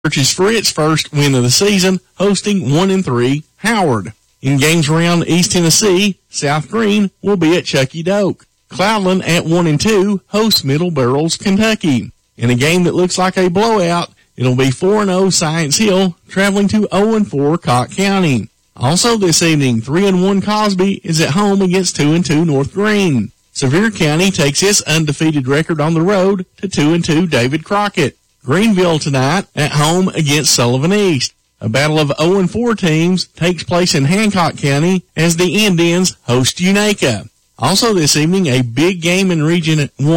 Searches for its first win of the season, hosting 1-3 Howard. In games around East Tennessee, South Green will be at Chucky Doak. Cloudland at 1-2 hosts Middle Barrels, Kentucky. In a game that looks like a blowout, it'll be 4-0 Science Hill traveling to 0-4 Cocke County. Also this evening, 3-1 Cosby is at home against 2-2 North Green. Sevier County takes its undefeated record on the road to 2-2 David Crockett. Greenville tonight at home against Sullivan East. A battle of 0-4 teams takes place in Hancock County as the Indians host Unaka. Also this evening, a big game in Region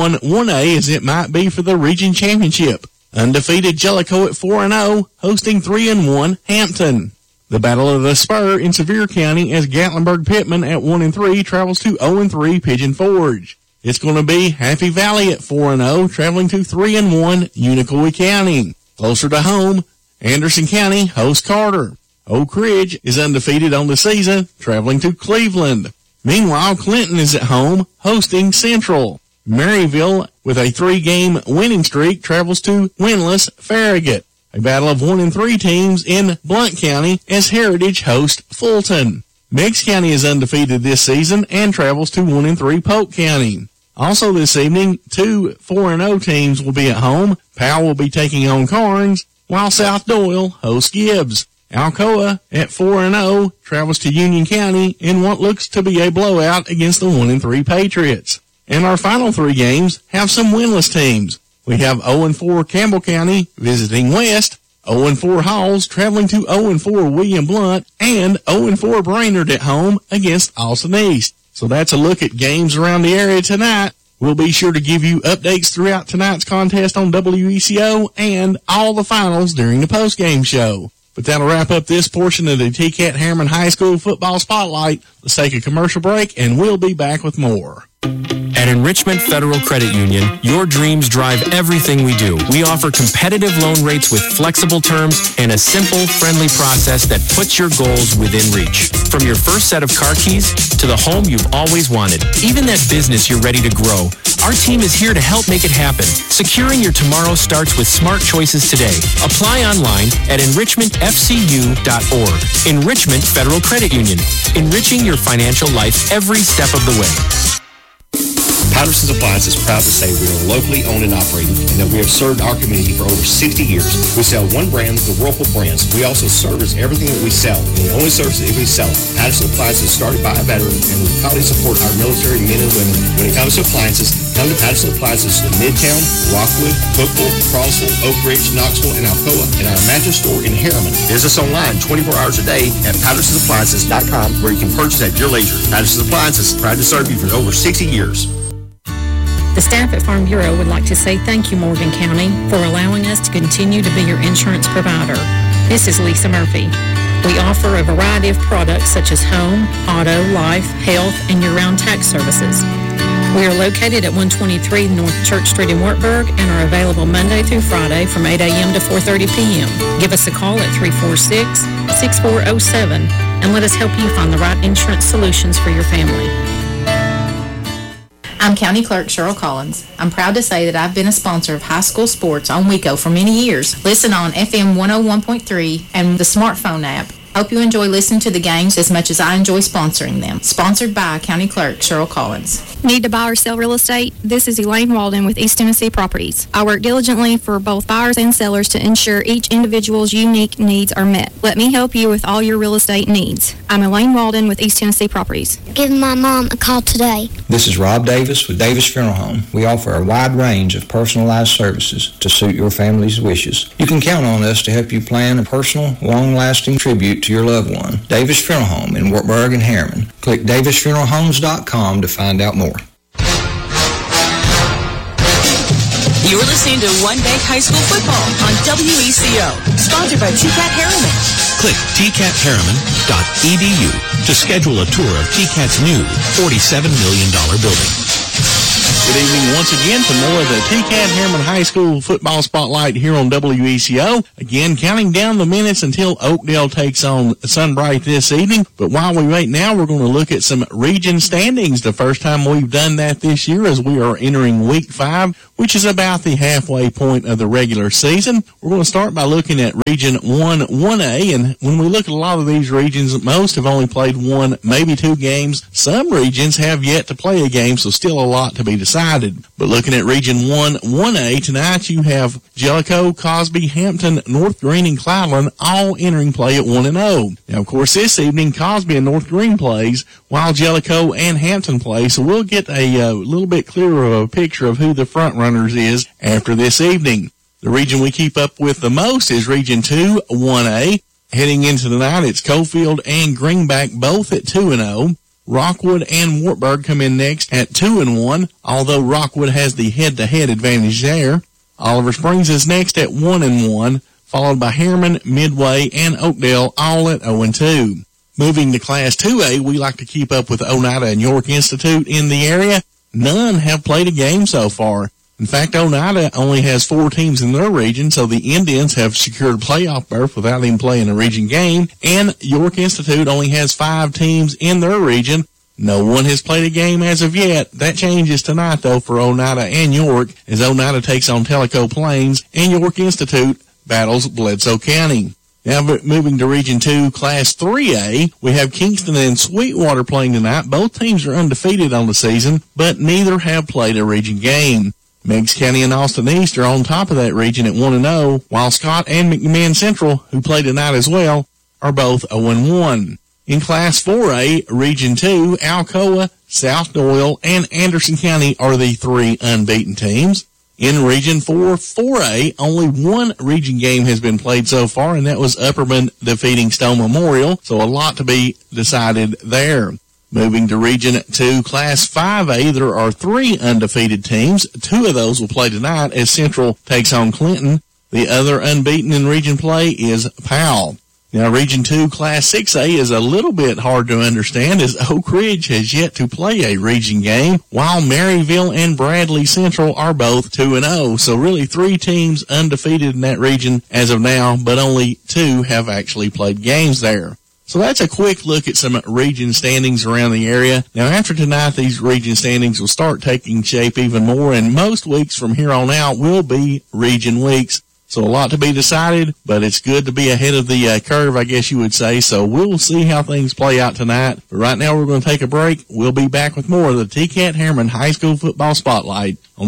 1-1A as it might be for the Region Championship. Undefeated Jellicoe at 4-0 hosting 3-1 Hampton. The Battle of the Spur in Sevier County as Gatlinburg-Pittman at 1-3 travels to 0-3 Pigeon Forge. It's going to be Happy Valley at 4-0, traveling to 3-1 Unicoi County. Closer to home, Anderson County hosts Carter. Oak Ridge is undefeated on the season, traveling to Cleveland. Meanwhile, Clinton is at home, hosting Central. Maryville, with a 3-game winning streak, travels to winless Farragut. A battle of 1-3 teams in Blount County as Heritage hosts Fulton. Meigs County is undefeated this season and travels to 1-3 Polk County. Also this evening, 2 4-0 teams will be at home. Powell will be taking on Carnes, while South Doyle hosts Gibbs. Alcoa at 4-0 travels to Union County in what looks to be a blowout against the 1-3 Patriots. And our final 3 games have some winless teams. We have 0-4 Campbell County visiting West, 0-4 Halls traveling to 0-4 William Blount, and 0-4 Brainerd at home against Austin East. So that's a look at games around the area tonight. We'll be sure to give you updates throughout tonight's contest on WECO and all the finals during the post-game show. But that'll wrap up this portion of the T-Cat Harriman High School Football Spotlight. Let's take a commercial break, and we'll be back with more. At Enrichment Federal Credit Union, your dreams drive everything we do. We offer competitive loan rates with flexible terms and a simple, friendly process that puts your goals within reach. From your first set of car keys to the home you've always wanted, even that business you're ready to grow, our team is here to help make it happen. Securing your tomorrow starts with smart choices today. Apply online at enrichmentfcu.org. Enrichment Federal Credit Union, enriching your financial life every step of the way. Patterson's Appliance is proud to say we are locally owned and operated and that we have served our community for over 60 years. We sell one brand, the Whirlpool brands. We also service everything that we sell, and we only service it if we sell it. Patterson Appliances started by a veteran, and we proudly support our military men and women. When it comes to appliances, come to Patterson Appliances in Midtown, Rockwood, Cookville, Crossville, Oak Ridge, Knoxville, and Alcoa, and our mattress store in Harriman. Visit us online 24 hours a day at PattersonAppliances.com, where you can purchase at your leisure. Patterson's Appliances, proud to serve you for over 60 years. The staff at Farm Bureau would like to say thank you, Morgan County, for allowing us to continue to be your insurance provider. This is Lisa Murphy. We offer a variety of products such as home, auto, life, health, and year-round tax services. We are located at 123 North Church Street in Wartburg and are available Monday through Friday from 8 a.m. to 4:30 p.m. Give us a call at 346-6407 and let us help you find the right insurance solutions for your family. I'm County Clerk Cheryl Collins. I'm proud to say that I've been a sponsor of high school sports on WECO for many years. Listen on FM 101.3 and the smartphone app. Hope you enjoy listening to the games as much as I enjoy sponsoring them. Sponsored by County Clerk Cheryl Collins. Need to buy or sell real estate? This is Elaine Walden with East Tennessee Properties. I work diligently for both buyers and sellers to ensure each individual's unique needs are met. Let me help you with all your real estate needs. I'm Elaine Walden with East Tennessee Properties. Give my mom a call today. This is Rob Davis with Davis Funeral Home. We offer a wide range of personalized services to suit your family's wishes. You can count on us to help you plan a personal, long-lasting tribute to your loved one. Davis Funeral Home in Wartburg and Harriman. Click davisfuneralhomes.com to find out more. You're listening to One Bank High School Football on WECO, sponsored by T-Cat Harriman. Click tcatharriman.edu to schedule a tour of T-Cat's new $47 million building. Good evening once again to more of the T-Cat Harriman High School football spotlight here on WECO. Again, counting down the minutes until Oakdale takes on Sunbright this evening. But while we wait now, we're going to look at some region standings. The first time we've done that this year as we are entering Week 5, which is about the halfway point of the regular season. We're going to start by looking at Region 1A. And when we look at a lot of these regions, most have only played one, maybe two games. Some regions have yet to play a game, so still a lot to be decided. But looking at Region 1A, tonight you have Jellicoe, Cosby, Hampton, North Green, and Cloudland all entering play at 1-0. Now, of course, this evening, Cosby and North Green plays, while Jellicoe and Hampton play, so we'll get a little bit clearer of a picture of who the front runners is after this evening. The region we keep up with the most is Region 1A. Heading into the night, it's Cofield and Greenback both at 2-0. Rockwood and Wartburg come in next at 2-1, although Rockwood has the head-to-head advantage there. Oliver Springs is next at 1-1, followed by Harriman, Midway, and Oakdale, all at 0-2. Moving to Class 2A, we like to keep up with Oneida and York Institute in the area. None have played a game so far. In fact, Oneida only has 4 teams in their region, so the Indians have secured a playoff berth without even playing a region game, and York Institute only has 5 teams in their region. No one has played a game as of yet. That changes tonight, though, for Oneida and York, as Oneida takes on Tellico Plains, and York Institute battles Bledsoe County. Now, moving to Region 2, Class 3A, we have Kingston and Sweetwater playing tonight. Both teams are undefeated on the season, but neither have played a region game. Meigs County and Austin East are on top of that region at 1-0, while Scott and McMahon Central, who play tonight as well, are both 0-1. In Class 4A, Region 2, Alcoa, South Doyle, and Anderson County are the 3 unbeaten teams. In Region 4A, only one region game has been played so far, and that was Upperman defeating Stone Memorial, so a lot to be decided there. Moving to Region 2, Class 5A, there are 3 undefeated teams. 2 of those will play tonight as Central takes on Clinton. The other unbeaten in region play is Powell. Now, Region 2, Class 6A is a little bit hard to understand as Oak Ridge has yet to play a region game, while Maryville and Bradley Central are both 2-0. So really 3 teams undefeated in that region as of now, but only 2 have actually played games there. So that's a quick look at some region standings around the area. Now, after tonight, these region standings will start taking shape even more, and most weeks from here on out will be region weeks. So a lot to be decided, but it's good to be ahead of the curve, I guess you would say. So we'll see how things play out tonight. But right now, we're going to take a break. We'll be back with more of the T-Cat Harriman High School Football Spotlight on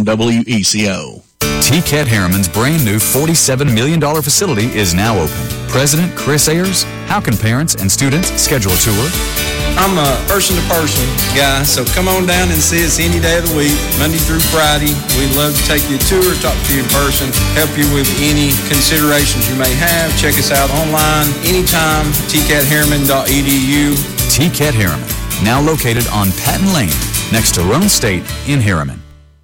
WECO. T-Cat Harriman's brand new $47 million facility is now open. President Chris Ayers, how can parents and students schedule a tour? I'm a person-to-person guy, so come on down and see us any day of the week, Monday through Friday. We'd love to take you a tour, talk to you in person, help you with any considerations you may have. Check us out online anytime, tcatharriman.edu. T-Cat Harriman, now located on Patton Lane, next to Roan State in Harriman.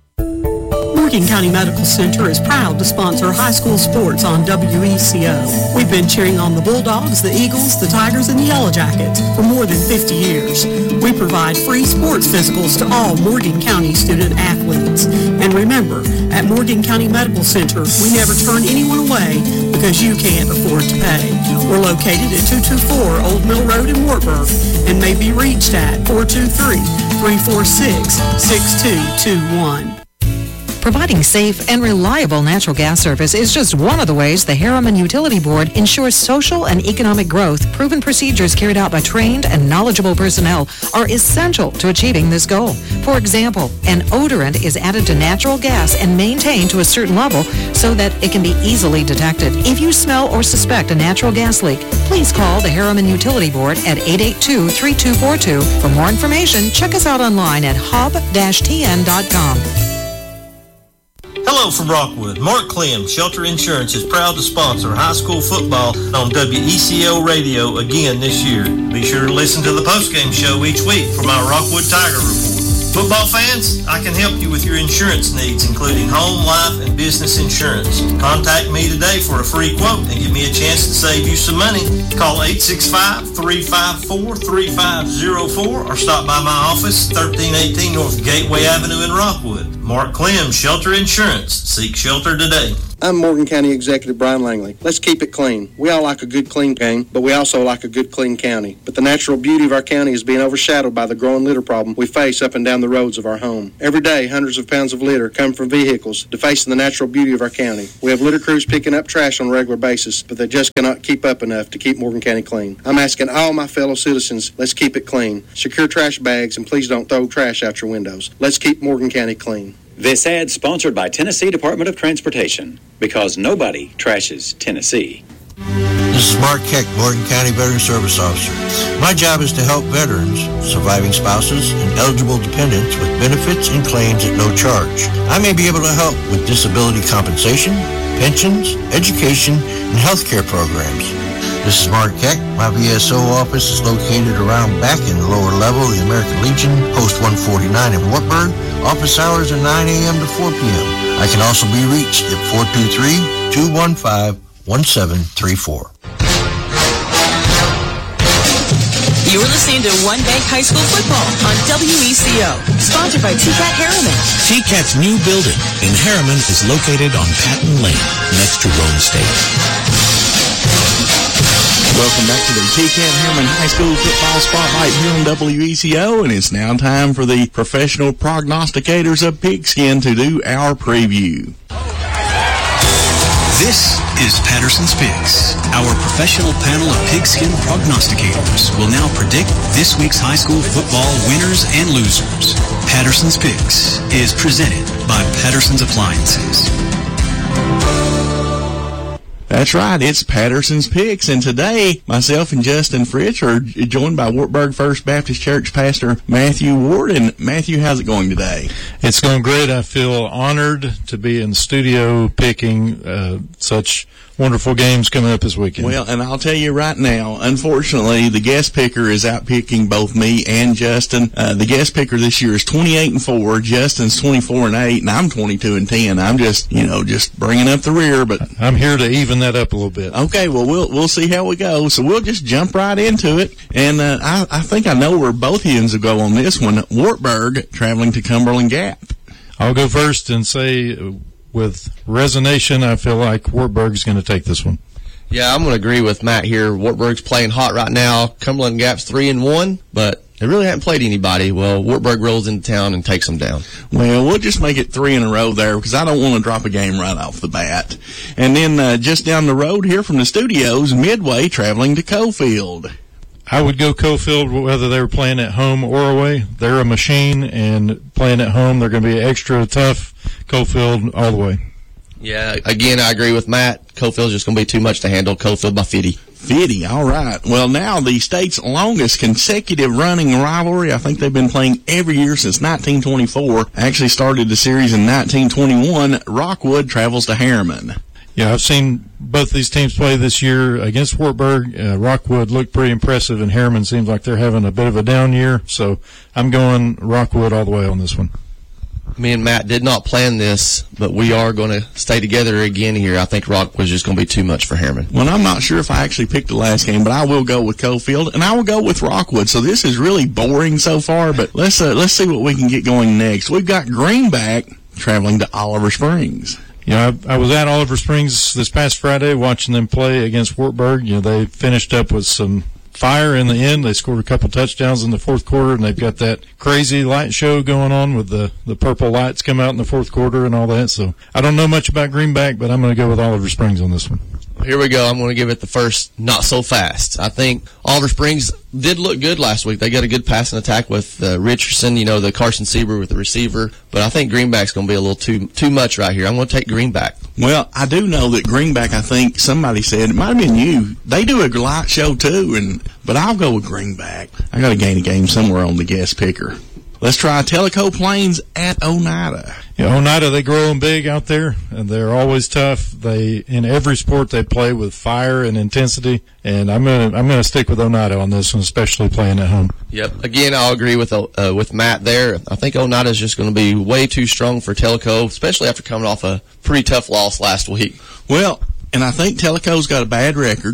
Morgan County Medical Center is proud to sponsor high school sports on WECO. We've been cheering on the Bulldogs, the Eagles, the Tigers, and the Yellow Jackets for more than 50 years. We provide free sports physicals to all Morgan County student athletes. And remember, at Morgan County Medical Center, we never turn anyone away because you can't afford to pay. We're located at 224 Old Mill Road in Wartburg and may be reached at 423-346-6221. Providing safe and reliable natural gas service is just one of the ways the Harriman Utility Board ensures social and economic growth. Proven procedures carried out by trained and knowledgeable personnel are essential to achieving this goal. For example, an odorant is added to natural gas and maintained to a certain level so that it can be easily detected. If you smell or suspect a natural gas leak, please call the Harriman Utility Board at 882-3242. For more information, check us out online at hub-tn.com. Hello from Rockwood. Mark Clem, Shelter Insurance, is proud to sponsor high school football on WECO Radio again this year. Be sure to listen to the postgame show each week for my Rockwood Tiger Report. Football fans, I can help you with your insurance needs, including home, life, and business insurance. Contact me today for a free quote and give me a chance to save you some money. Call 865-354-3504 or stop by my office, 1318 North Gateway Avenue in Rockwood. Mark Clem, Shelter Insurance. Seek shelter today. I'm Morgan County Executive Brian Langley. Let's keep it clean. We all like a good, clean game, but we also like a good, clean county. But the natural beauty of our county is being overshadowed by the growing litter problem we face up and down the roads of our home. Every day, hundreds of pounds of litter come from vehicles, defacing the natural beauty of our county. We have litter crews picking up trash on a regular basis, but they just cannot keep up enough to keep Morgan County clean. I'm asking all my fellow citizens, let's keep it clean. Secure trash bags, and please don't throw trash out your windows. Let's keep Morgan County clean. This ad sponsored by Tennessee Department of Transportation, because nobody trashes Tennessee. This is Mark Keck, Morgan County Veteran Service Officer. My job is to help veterans, surviving spouses, and eligible dependents with benefits and claims at no charge. I may be able to help with disability compensation, pensions, education, and health care programs. This is Mark Keck. My VSO office is located around back in the lower level of the American Legion, Post 149 in Wartburg. Office hours are 9 a.m. to 4 p.m. I can also be reached at 423-215-1734. You're listening to One Bank High School Football on WECO, sponsored by TCAT Harriman. TCAT's new building in Harriman is located on Patton Lane, next to Rome State. Welcome back to the TCAT Harriman High School Football Spotlight here on WECO, and it's now time for the professional prognosticators of Pigskin to do our preview. This is Patterson's Picks. Our professional panel of pigskin prognosticators will now predict this week's high school football winners and losers. Patterson's Picks is presented by Patterson's Appliances. That's right, it's Patterson's Picks, and today, myself and Justin Fritz are joined by Wartburg First Baptist Church Pastor Matthew Ward. And Matthew, how's it going today? It's going great. I feel honored to be in the studio picking such wonderful games coming up this weekend. Well, and I'll tell you right now, unfortunately, the guest picker is out picking both me and Justin. The guest picker this year is 28-4. Justin's 24-8, and I'm 22-10. I'm just bringing up the rear, but I'm here to even that up a little bit. Okay, well, we'll see how we go. So we'll just jump right into it. And I think I know where both ends will go on this one. Wartburg traveling to Cumberland Gap. I'll go first and say, with resignation, I feel like Wartburg's going to take this one. Yeah, I'm going to agree with Matt here. Wartburg's playing hot right now. Cumberland Gap's 3-1, but they really haven't played anybody. Well, Wartburg rolls into town and takes them down. Well, we'll just make it 3 in a row there because I don't want to drop a game right off the bat. And then just down the road here from the studios, Midway traveling to Cofield. I would go Cofield whether they were playing at home or away. They're a machine, and playing at home, they're going to be extra tough. Cofield all the way. Yeah, again, I agree with Matt. Cofield's just going to be too much to handle. Cofield by 50. 50, all right. Well, now the state's longest consecutive running rivalry. I think they've been playing every year since 1924. Actually started the series in 1921. Rockwood travels to Harriman. Yeah, I've seen both these teams play this year against Wartburg. Rockwood looked pretty impressive, and Harriman seems like they're having a bit of a down year. So I'm going Rockwood all the way on this one. Me and Matt did not plan this, but we are going to stay together again here. I think Rockwood's just going to be too much for Harriman. Well, I'm not sure if I actually picked the last game, but I will go with Cofield, and I will go with Rockwood. So this is really boring so far, but let's see what we can get going next. We've got Greenback traveling to Oliver Springs. Yeah, I was at Oliver Springs this past Friday watching them play against Wartburg. You know, they finished up with some fire in the end. They scored a couple touchdowns in the fourth quarter, and they've got that crazy light show going on with the purple lights come out in the fourth quarter and all that. So I don't know much about Greenback, but I'm going to go with Oliver Springs on this one. Here we go. I'm going to give it the first not so fast. I think Oliver Springs did look good last week. They got a good passing attack with Richardson, the Carson Sieber with the receiver. But I think Greenback's going to be a little too much right here. I'm going to take Greenback. Well, I do know that Greenback, I think somebody said, it might have been you, they do a light show too, but I'll go with Greenback. I got to gain a game somewhere on the guest picker. Let's try Tellico Plains at Oneida. Yeah, Oneida, they grow them big out there, and they're always tough. In every sport they play with fire and intensity, and I'm gonna stick with Oneida on this one, especially playing at home. Yep. Again, I'll agree with Matt there. I think Oneida is just going to be way too strong for Tellico, especially after coming off a pretty tough loss last week. Well, and I think Tellico's got a bad record.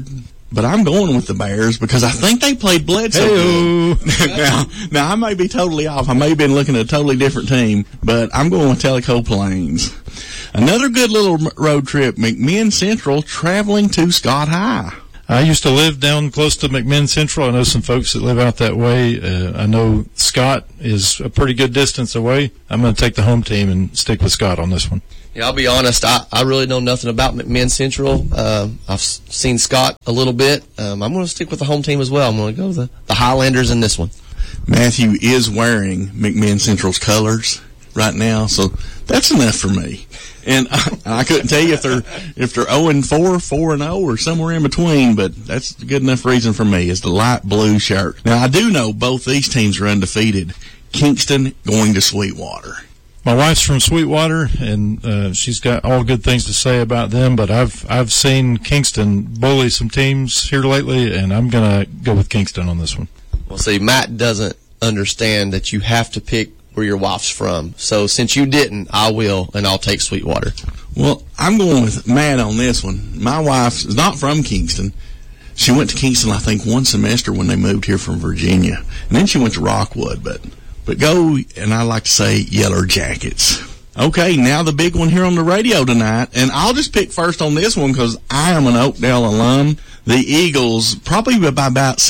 but I'm going with the Bears because I think they played Bledsoe good. Now, I may be totally off. I may have been looking at a totally different team, but I'm going with Tellico Plains. Another good little road trip, McMinn Central traveling to Scott High. I used to live down close to McMinn Central. I know some folks that live out that way. I know Scott is a pretty good distance away. I'm going to take the home team and stick with Scott on this one. Yeah, I'll be honest. I really know nothing about McMinn Central. I've seen Scott a little bit. I'm going to stick with the home team as well. I'm going to go with the Highlanders in this one. Matthew is wearing McMinn Central's colors right now, so that's enough for me. And I couldn't tell you if they're 0-4, 4-0, or somewhere in between, but that's a good enough reason for me is the light blue shirt. Now, I do know both these teams are undefeated. Kingston going to Sweetwater. My wife's from Sweetwater, and she's got all good things to say about them, but I've seen Kingston bully some teams here lately, and I'm going to go with Kingston on this one. Well, see, Matt doesn't understand that you have to pick where your wife's from. So since you didn't, I will, and I'll take Sweetwater. Well, I'm going with Matt on this one. My wife is not from Kingston. She went to Kingston, I think, one semester when they moved here from Virginia. And then she went to Rockwood, but go, and I like to say, Yeller Jackets. Okay, now the big one here on the radio tonight, and I'll just pick first on this one because I am an Oakdale alum. The Eagles, probably by about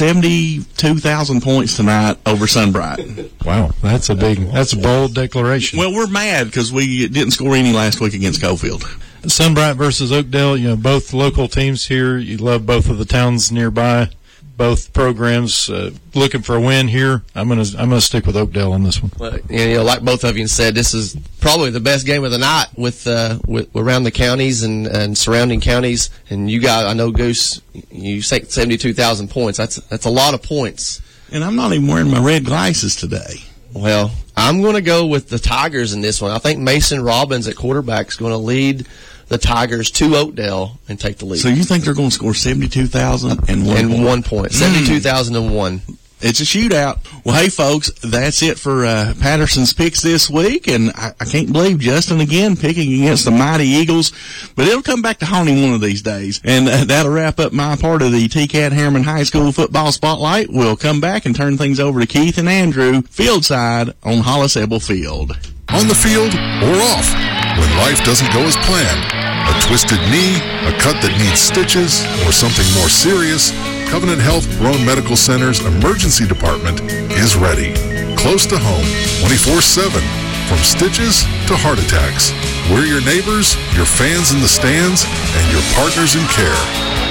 72,000 points tonight over Sunbright. Wow, that's a bold declaration. Well, we're mad because we didn't score any last week against Cofield. Sunbright versus Oakdale, both local teams here. You love both of the towns nearby. Both programs looking for a win here. I'm gonna stick with Oakdale on this one. Well, like both of you said, this is probably the best game of the night with around the counties and surrounding counties. And you got, I know, Goose, you say 72,000 points. That's a lot of points. And I'm not even wearing my red glasses today. Well, I'm going to go with the Tigers in this one. I think Mason Robbins at quarterback is going to lead the Tigers to Oakdale and take the lead. So you think they're going to score 72,000 and 1 point? 72,001. It's a shootout. Well, hey, folks, that's it for Patterson's picks this week, and I can't believe Justin again picking against the mighty Eagles, but it'll come back to haunt him one of these days. And that'll wrap up my part of the TCAT Harriman High School football spotlight. We'll come back and turn things over to Keith and Andrew, fieldside on Hollis Ebel Field. On the field or off, when life doesn't go as planned, a twisted knee, a cut that needs stitches, or something more serious, Covenant Health Roan Medical Center's emergency department is ready. Close to home, 24/7, from stitches to heart attacks. We're your neighbors, your fans in the stands, and your partners in care.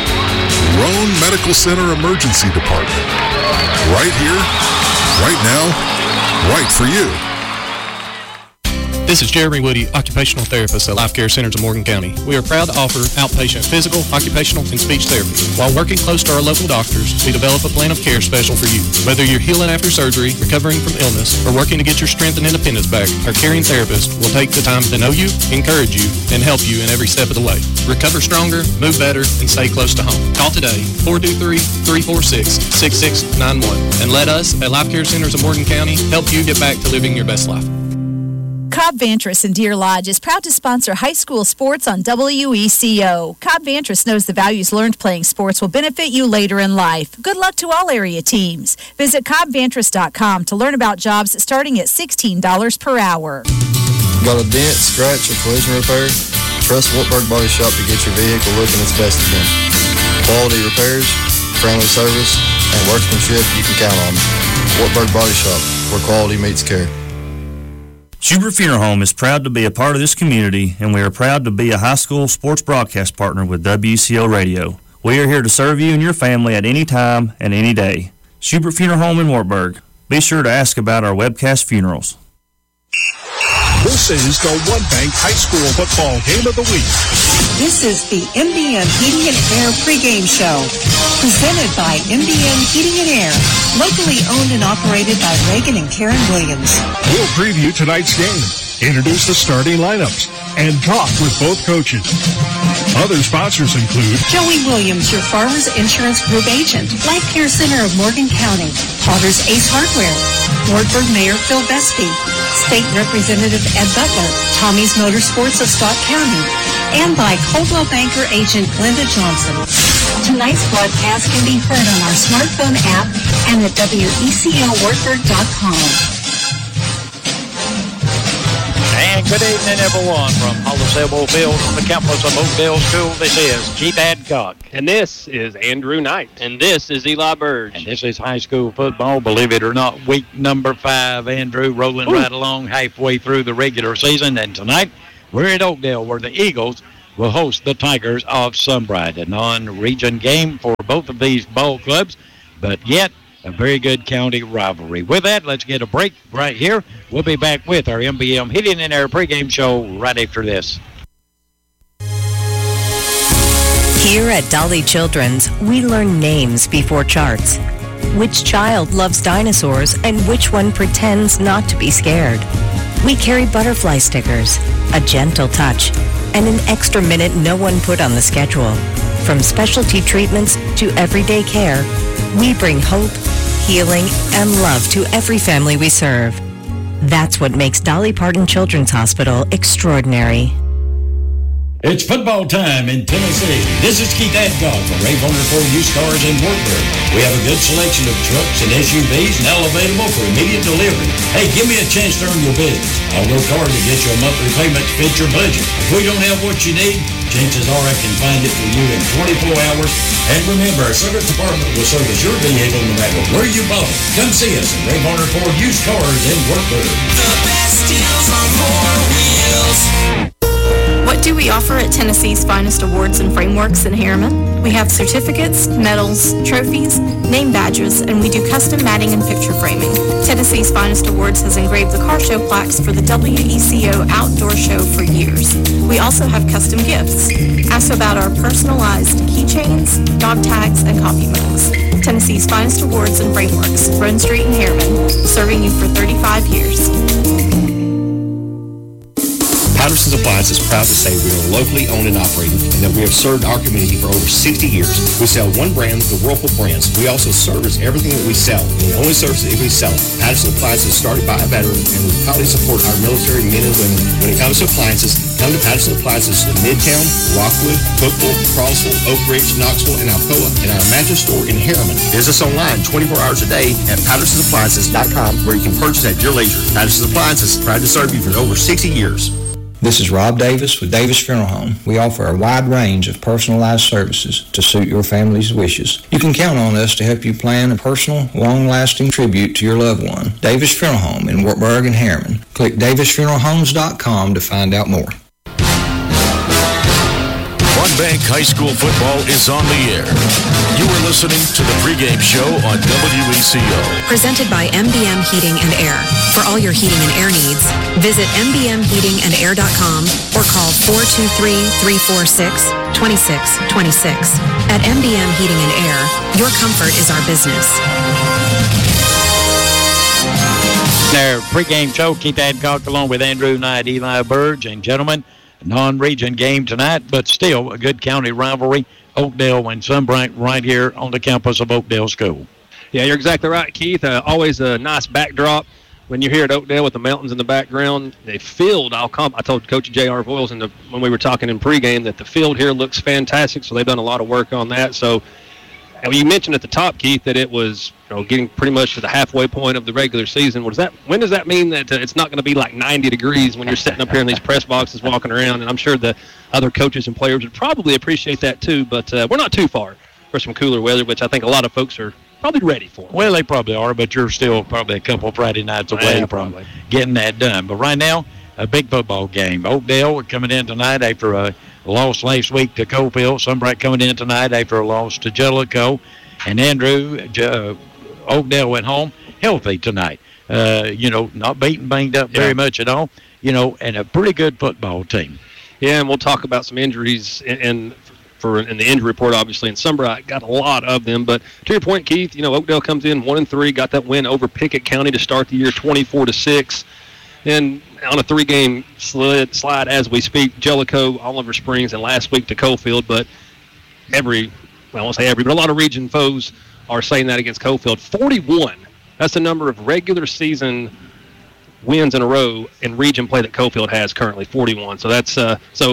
Roan Medical Center Emergency Department. Right here, right now, right for you. This is Jeremy Woody, occupational therapist at Life Care Centers of Morgan County. We are proud to offer outpatient physical, occupational, and speech therapy. While working close to our local doctors, we develop a plan of care special for you. Whether you're healing after surgery, recovering from illness, or working to get your strength and independence back, our caring therapist will take the time to know you, encourage you, and help you in every step of the way. Recover stronger, move better, and stay close to home. Call today, 423-346-6691, and let us at Life Care Centers of Morgan County help you get back to living your best life. Cobb Vantris in Deer Lodge is proud to sponsor high school sports on WECO. Cobb Vantris knows the values learned playing sports will benefit you later in life. Good luck to all area teams. Visit CobbVantris.com to learn about jobs starting at $16 per hour. Got a dent, scratch, or collision repair? Trust Wartburg Body Shop to get your vehicle looking its best again. Quality repairs, friendly service, and workmanship you can count on. Wartburg Body Shop, where quality meets care. Schubert Funeral Home is proud to be a part of this community, and we are proud to be a high school sports broadcast partner with WCO Radio. We are here to serve you and your family at any time and any day. Schubert Funeral Home in Wartburg. Be sure to ask about our webcast funerals. This is the One Bank High School football game of the week. This is the MBN Heating and Air pregame show, presented by MBN Heating and Air, locally owned and operated by Reagan and Karen Williams. We'll preview tonight's game, introduce the starting lineups, and talk with both coaches. Other sponsors include Joey Williams, your Farmers Insurance Group agent, Life Care Center of Morgan County, Potter's Ace Hardware, Wartburg Mayor Phil Besby, State Representative Ed Butler, Tommy's Motorsports of Scott County, and by Coldwell Banker agent Glenda Johnson. tonight's broadcast can be heard on our smartphone app and at WECOWartburg.com. And good evening, everyone, from Hollis Elbow Field on the campus of Oakdale School. This is Keith Adcock. And this is Andrew Knight. And this is Eli Burge. And this is high school football, believe it or not, week number 5. Andrew, rolling right along halfway through the regular season. And tonight, we're at Oakdale, where the Eagles will host the Tigers of Sunbright, a non-region game for both of these ball clubs, but yet a very good county rivalry. With that, let's get a break right here. We'll be back with our MBM Heating and Air pregame show right after this. Here at Dolly Children's, we learn names before charts. Which child loves dinosaurs and which one pretends not to be scared? We carry butterfly stickers, a gentle touch, and an extra minute no one put on the schedule. From specialty treatments to everyday care, we bring hope, healing, and love to every family we serve. That's what makes Dolly Parton Children's Hospital extraordinary. It's football time in Tennessee. This is Keith Adcock from Ray Bonner Ford Used Cars in Wartburg. We have a good selection of trucks and SUVs now available for immediate delivery. Hey, give me a chance to earn your business. I'll work hard to get you a monthly payment to fit your budget. If we don't have what you need, chances are I can find it for you in 24 hours. And remember, our service department will service your vehicle no matter where you bought it. Come see us at Ray Bonner Ford Used Cars in Wartburg. The best deals on four wheels. What do we offer at Tennessee's Finest Awards and Frameworks in Harriman? We have certificates, medals, trophies, name badges, and we do custom matting and picture framing. Tennessee's Finest Awards has engraved the car show plaques for the WECO outdoor show for years. We also have custom gifts. Ask about our personalized keychains, dog tags, and coffee mugs. Tennessee's Finest Awards and Frameworks, Rhone Street in Harriman, serving you for 35 years. Patterson's Appliance is proud to say we are locally owned and operated and that we have served our community for over 60 years. We sell one brand, the Whirlpool brands. We also service everything that we sell, and we only service it if we sell it. Patterson Appliances is started by a veteran, and we proudly support our military men and women. When it comes to appliances, come to Patterson Appliances in Midtown, Rockwood, Cookville, Crossville, Oak Ridge, Knoxville, and Alcoa, and our mattress store in Harriman. Visit us online 24 hours a day at PattersonAppliances.com, where you can purchase at your leisure. Patterson's Appliances, proud to serve you for over 60 years. This is Rob Davis with Davis Funeral Home. We offer a wide range of personalized services to suit your family's wishes. You can count on us to help you plan a personal, long-lasting tribute to your loved one. Davis Funeral Home in Wartburg and Harriman. Click DavisFuneralHomes.com to find out more. Bank High School football is on the air. You are listening to the pregame show on WECO. Presented by MBM Heating and Air. For all your heating and air needs, visit mbmheatingandair.com or call 423-346-2626. At MBM Heating and Air, your comfort is our business. Our pregame show, Keith Adcock along with Andrew Knight, Eli Burge, and gentlemen, non-region game tonight, but still a good county rivalry. Oakdale and Sunbright right here on the campus of Oakdale School. Yeah, you're exactly right, Keith. Always a nice backdrop when you're here at Oakdale with the mountains in the background. The field, I told Coach J.R. Voiles when we were talking in pregame that the field here looks fantastic, so they've done a lot of work on that. So you mentioned at the top, Keith, that it was getting pretty much to the halfway point of the regular season. When does that mean that it's not going to be like 90 degrees when you're sitting up here in these press boxes walking around? And I'm sure the other coaches and players would probably appreciate that too, but we're not too far for some cooler weather, which I think a lot of folks are probably ready for. Well, they probably are, but you're still probably a couple Friday nights away from getting that done. But right now, a big football game. Oakdale coming in tonight after a loss last week to Coalfield. Sunbright coming in tonight after a loss to Jellicoe. And Andrew, Oakdale went home healthy tonight. Not beaten, banged up very much at all. And a pretty good football team. Yeah, and we'll talk about some injuries in the injury report, obviously. And Sunbright got a lot of them. But to your point, Keith, Oakdale comes in 1-3, got that win over Pickett County to start the year, 24-6. And on a 3-game slide as we speak, Jellicoe, Oliver Springs, and last week to Coalfield. But I won't say every, but a lot of region foes are saying that against Coalfield. 41. That's the number of regular season wins in a row in region play that Coalfield has currently, 41. So that's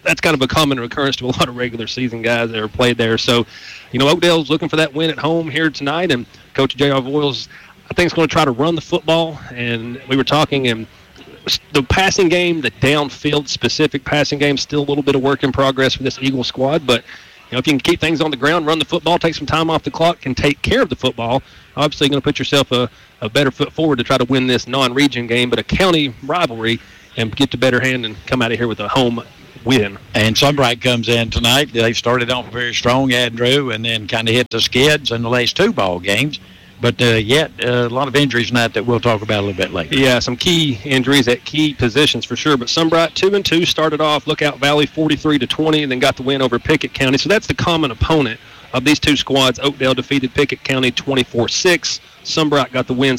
that's kind of a common occurrence to a lot of regular season guys that are played there. So, Oakdale's looking for that win at home here tonight, and Coach J.R. Voiles, I think, is going to try to run the football. And we were talking, and the passing game, the downfield specific passing game, still a little bit of work in progress for this Eagle squad. But if you can keep things on the ground, run the football, take some time off the clock, and take care of the football, obviously going to put yourself a better foot forward to try to win this non-region game, but a county rivalry, and get the better hand and come out of here with a home win. And Sunbright comes in tonight. They started off very strong, Andrew, and then kind of hit the skids in the last 2 ball games. But yet a lot of injuries tonight that we'll talk about a little bit later. Yeah, some key injuries at key positions for sure. But Sunbright 2-2 started off Lookout Valley 43-20, and then got the win over Pickett County. So that's the common opponent of these 2 squads. Oakdale defeated Pickett County 24-6. Sunbright got the win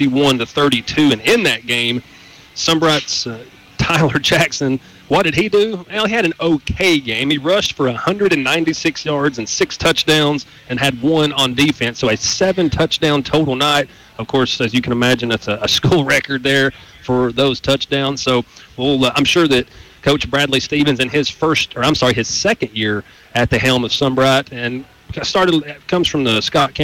61-32, and in that game, Sunbright's Tyler Jackson, what did he do? Well, he had an okay game. He rushed for 196 yards and 6 touchdowns and had 1 on defense, so a 7-touchdown total night. Of course, as you can imagine, that's a school record there for those touchdowns. So I'm sure that Coach Bradley Stevens in his second year at the helm of Sunbright, and comes from the Scott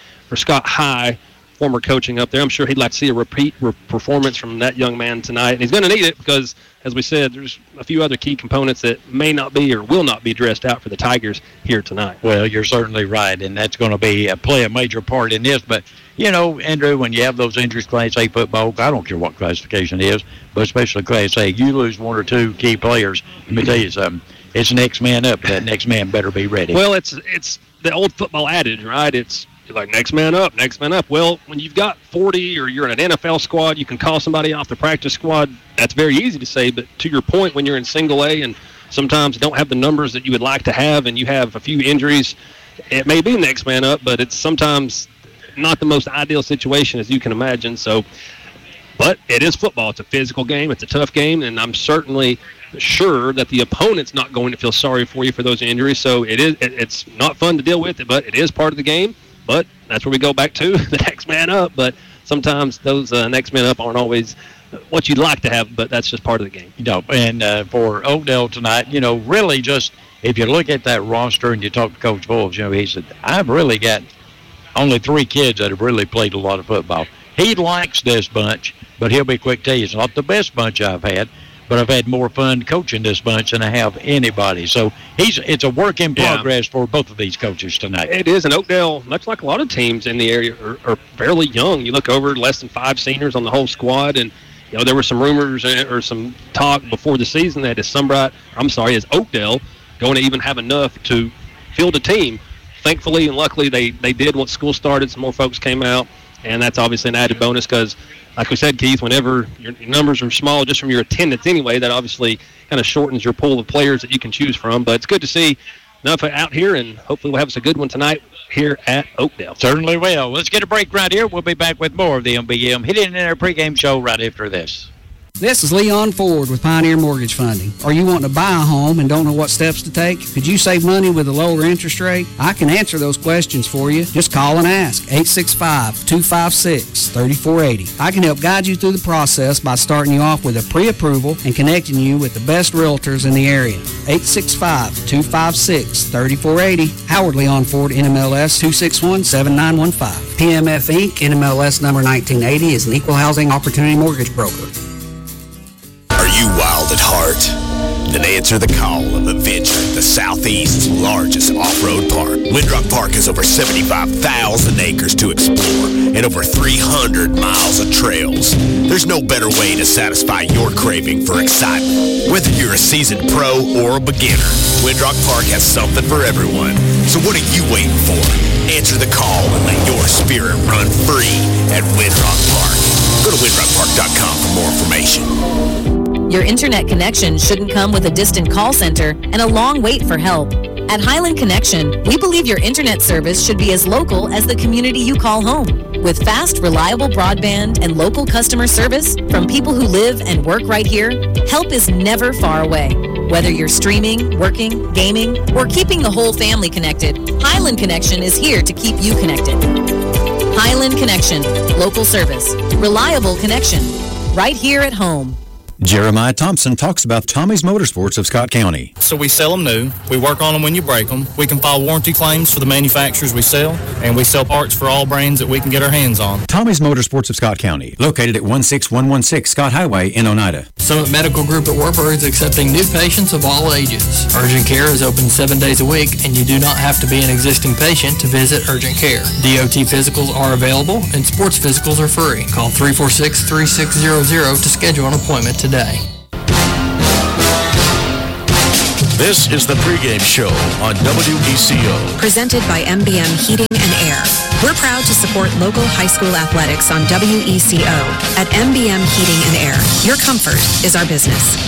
High, former coaching up there. I'm sure he'd like to see a repeat performance from that young man tonight. And he's going to need it because, as we said, there's a few other key components that may not be or will not be dressed out for the Tigers here tonight. Well, you're certainly right, and that's going to play a major part in this. But, Andrew, when you have those injuries, Class A football, I don't care what classification it is, but especially Class A, you lose 1 or 2 key players. Let me tell you something. It's next man up. That next man better be ready. Well, it's the old football adage, right? It's like next man up, next man up. Well, when you've got 40 or you're in an NFL squad, you can call somebody off the practice squad. That's very easy to say, but to your point, when you're in single A and sometimes don't have the numbers that you would like to have and you have a few injuries, it may be next man up, but it's sometimes not the most ideal situation, as you can imagine. So, but it is football. It's a physical game. It's a tough game, and I'm certainly sure that the opponent's not going to feel sorry for you for those injuries. So it's not fun to deal with it, but it is part of the game. But that's where we go back to the next man up. But sometimes those next men up aren't always what you'd like to have, but that's just part of the game. And for Oakdale tonight, really just if you look at that roster and you talk to Coach Voiles, he said, I've really got only 3 kids that have really played a lot of football. He likes this bunch, but he'll be quick to tell you it's not the best bunch I've had. But I've had more fun coaching this bunch than I have anybody. So it's a work in progress for both of these coaches tonight. It is, and Oakdale, much like a lot of teams in the area, are fairly young. You look over, less than 5 seniors on the whole squad, and there were some rumors or some talk before the season that is Oakdale going to even have enough to field a team. Thankfully and luckily, they did once school started. Some more folks came out, and that's obviously an added bonus because, like we said, Keith, whenever your numbers are small just from your attendance anyway, that obviously kind of shortens your pool of players that you can choose from. But it's good to see enough out here, and hopefully we'll have us a good one tonight here at Oakdale. Certainly will. Let's get a break right here. We'll be back with more of the MBM Hidden in our pregame show right after this. This is Leon Ford with Pioneer Mortgage Funding. Are you wanting to buy a home and don't know what steps to take? Could you save money with a lower interest rate? I can answer those questions for you. Just call and ask. 865-256-3480. I can help guide you through the process by starting you off with a pre-approval and connecting you with the best realtors in the area. 865-256-3480. Howard Leon Ford, NMLS 261-7915. PMF Inc., NMLS number 1980, is an equal housing opportunity mortgage broker. Are you wild at heart? Then answer the call of Adventure, the Southeast's largest off-road park. Windrock Park has over 75,000 acres to explore and over 300 miles of trails. There's no better way to satisfy your craving for excitement. Whether you're a seasoned pro or a beginner, Windrock Park has something for everyone. So what are you waiting for? Answer the call and let your spirit run free at Windrock Park. Go to windrockpark.com for more information. Your internet connection shouldn't come with a distant call center and a long wait for help. At Highland Connection, we believe your internet service should be as local as the community you call home. With fast, reliable broadband and local customer service from people who live and work right here, help is never far away. Whether you're streaming, working, gaming, or keeping the whole family connected, Highland Connection is here to keep you connected. Highland Connection, local service, reliable connection, right here at home. Jeremiah Thompson talks about Tommy's Motorsports of Scott County. So we sell them new. We work on them when you break them. We can file warranty claims for the manufacturers we sell, and we sell parts for all brands that we can get our hands on. Tommy's Motorsports of Scott County, located at 16116 Scott Highway in Oneida. Summit Medical Group at Wartburg is accepting new patients of all ages. Urgent Care is open 7 days a week, and you do not have to be an existing patient to visit Urgent Care. DOT physicals are available, and sports physicals are free. Call 346-3600 to schedule an appointment today. This is the pregame show on WECO. Presented by MBM Heating and Air. We're proud to support local high school athletics on WECO. At MBM Heating and Air, your comfort is our business.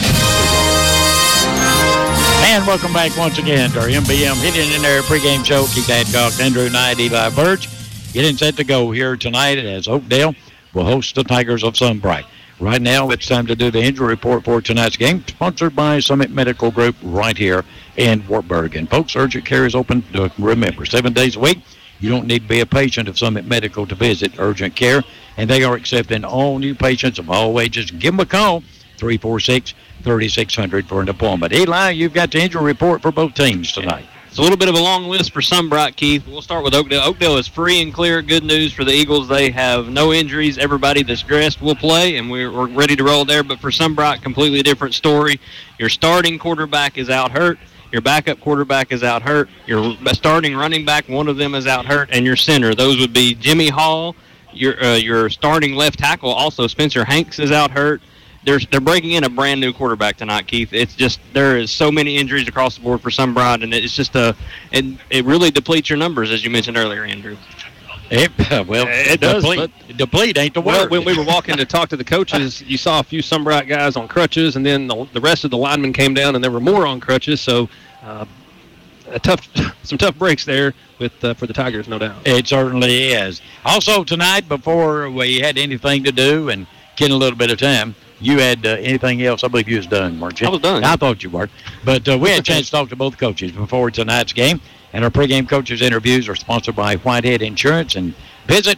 And welcome back once again to our MBM Heating and Air pregame show. Keith Adcock, Andrew Knight, Eli Burge. Getting set to go here tonight as Oakdale will host the Tigers of Sunbright. Right now, it's time to do the injury report for tonight's game, sponsored by Summit Medical Group right here in Wartburg. And, folks, Urgent Care is open, remember, 7 days a week. You don't need to be a patient of Summit Medical to visit Urgent Care, and they are accepting all new patients of all ages. Give them a call, 346-3600 for an appointment. Eli, you've got the injury report for both teams tonight. It's a little bit of a long list for Sunbright, Keith. We'll start with Oakdale. Oakdale is free and clear. Good news for the Eagles. They have no injuries. Everybody that's dressed will play, and we're ready to roll there. But for Sunbright, completely different story. Your starting quarterback is out hurt. Your backup quarterback is out hurt. Your starting running back, one of them is out hurt. And your center, those would be Jimmy Hall. Your starting left tackle, also Spencer Hanks, is out hurt. They're breaking in a brand new quarterback tonight, Keith. It's just there is so many injuries across the board for Sunbright, and it's just it really depletes your numbers, as you mentioned earlier, Andrew. It does. Deplete ain't the word. Well, when we were walking to talk to the coaches, you saw a few Sunbright guys on crutches, and then the rest of the linemen came down, and there were more on crutches. So some tough breaks there for the Tigers, no doubt. It certainly is. Also tonight, before we had anything to do and getting a little bit of time, you had anything else? I believe you was done, weren't you? I was done. I thought you were. But we had a chance to talk to both coaches before tonight's game. And our pregame coaches interviews are sponsored by Whitehead Insurance. And visit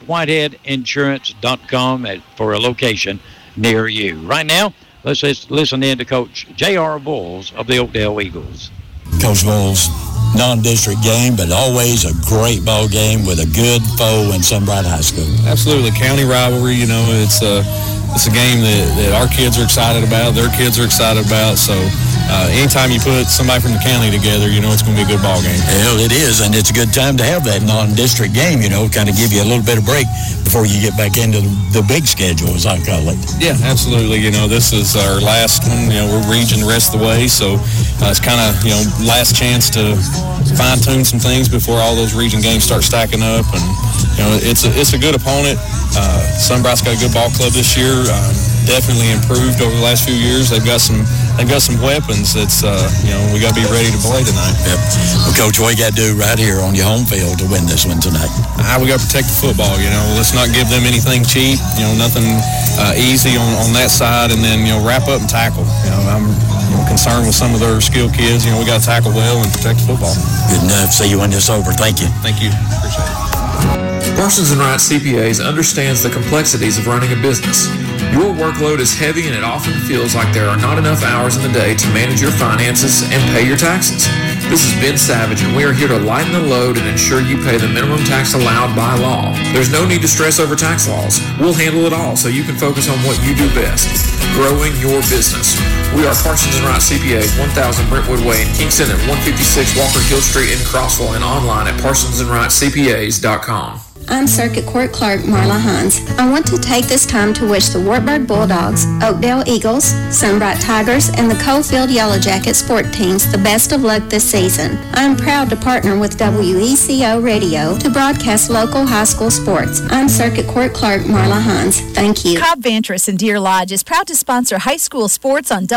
whiteheadinsurance.com for a location near you. Right now, let's listen in to Coach J.R. Voles of the Oakdale Eagles. Coach Voles, non-district game, but always a great ball game with a good foe in Sunbright High School. Absolutely. County rivalry, it's a game that our kids are excited about, their kids are excited about. So anytime you put somebody from the county together, it's going to be a good ball game. Well, it is, and it's a good time to have that non-district game, kind of give you a little bit of break before you get back into the big schedule, as I call it. Yeah, absolutely. This is our last one. We're region the rest of the way, so it's kind of, last chance to fine-tune some things before all those region games start stacking up. And, it's a good opponent. Sunbright's got a good ball club this year. Definitely improved over the last few years. They've got some weapons that's we got to be ready to play tonight. Yep. Well, Coach, what you got to do right here on your home field to win this one tonight? We got to protect the football. Let's not give them anything cheap. Nothing easy on that side, and then wrap up and tackle. I'm concerned with some of their skilled kids. We got to tackle well and protect the football. Good enough. See you when it's over. Thank you. Thank you. Appreciate it. Parsons & Wright CPAs understands the complexities of running a business. Your workload is heavy, and it often feels like there are not enough hours in the day to manage your finances and pay your taxes. This is Ben Savage, and we are here to lighten the load and ensure you pay the minimum tax allowed by law. There's no need to stress over tax laws. We'll handle it all so you can focus on what you do best, growing your business. We are Parsons & Wright CPAs, 1000 Brentwood Way in Kingston and 156 Walker Hill Street in Crossville, and online at parsonsandwrightcpas.com. I'm Circuit Court Clerk Marla Hines. I want to take this time to wish the Wartburg Bulldogs, Oakdale Eagles, Sunbright Tigers, and the Coalfield Yellow Jacket sport teams the best of luck this season. I am proud to partner with WECO Radio to broadcast local high school sports. I'm Circuit Court Clerk Marla Hines. Thank you. Cobb Vantris in Deer Lodge is proud to sponsor high school sports on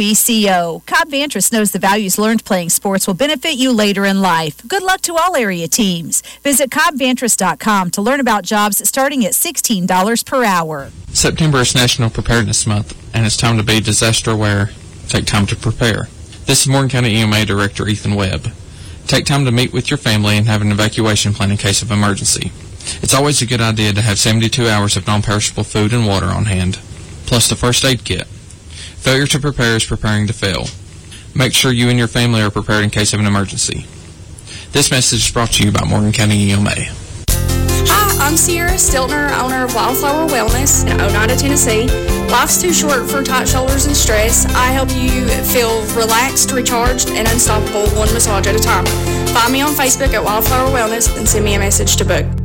WECO. Cobb Vantris knows the values learned playing sports will benefit you later in life. Good luck to all area teams. Visit CobbVantris.com to learn about jobs starting at $16 per hour. September is National Preparedness Month, and it's time to be disaster aware. Take time to prepare. This is Morgan County EMA Director Ethan Webb. Take time to meet with your family and have an evacuation plan in case of emergency. It's always a good idea to have 72 hours of non-perishable food and water on hand, plus the first aid kit. Failure to prepare is preparing to fail. Make sure you and your family are prepared in case of an emergency. This message is brought to you by Morgan County EMA. Hi, I'm Sierra Stiltner, owner of Wildflower Wellness in Oneida, Tennessee. Life's too short for tight shoulders and stress. I help you feel relaxed, recharged, and unstoppable one massage at a time. Find me on Facebook at Wildflower Wellness and send me a message to book.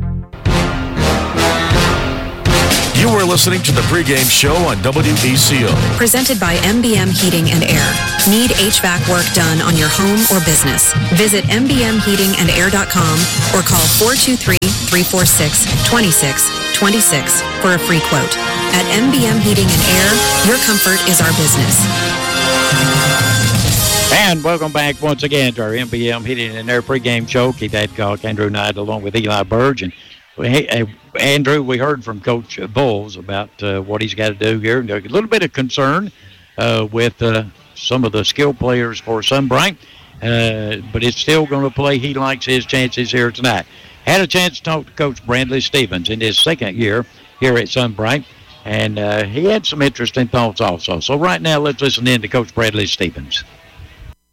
You were listening to the pregame show on WECO. Presented by MBM Heating and Air. Need HVAC work done on your home or business? Visit mbmheatingandair.com or call 423-346-2626 for a free quote. At MBM Heating and Air, your comfort is our business. And welcome back once again to our MBM Heating and Air pregame show. Keith Adcock, Andrew Knight, along with Eli Burge. And hey, Andrew, we heard from Coach Bowles about what he's got to do here. A little bit of concern with some of the skill players for Sunbright, but it's still going to play. He likes his chances here tonight. Had a chance to talk to Coach Bradley Stevens in his second year here at Sunbright, and he had some interesting thoughts also. So right now, let's listen in to Coach Bradley Stevens.